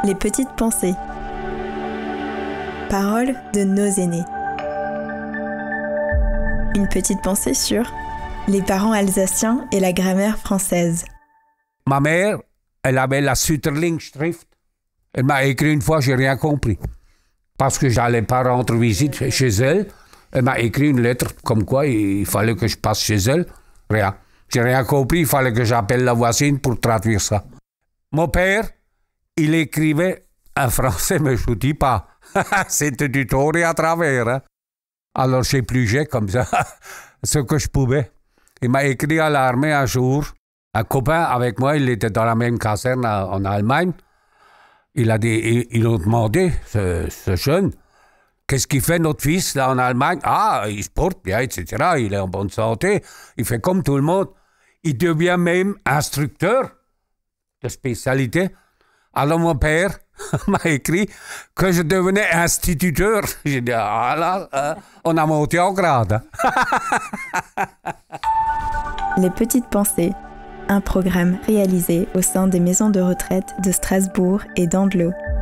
Les petites pensées. Paroles de nos aînés. Une petite pensée sur les parents alsaciens et la grammaire française. Ma mère, elle avait la Sütterling-Schrift. Elle m'a écrit une fois, j'ai rien compris. Parce que j'allais pas rendre visite chez elle. Elle m'a écrit une lettre comme quoi il fallait que je passe chez elle. Rien. J'ai rien compris, il fallait que j'appelle la voisine pour traduire ça. Mon père, il écrivait en français, mais je ne dis pas. C'était du tour et à travers. Hein. Alors j'ai plugé comme ça ce que je pouvais. Il m'a écrit à l'armée un jour. Un copain avec moi, il était dans la même caserne en Allemagne. Ils ont demandé, ce jeune, qu'est-ce qu'il fait notre fils là en Allemagne? Ah, il se porte bien, etc. Il est en bonne santé. Il fait comme tout le monde. Il devient même instructeur de spécialité. Alors mon père m'a écrit que je devenais instituteur. J'ai dit, ah là, on a monté en grade. Les petites pensées. Un programme réalisé au sein des maisons de retraite de Strasbourg et d'Andelot.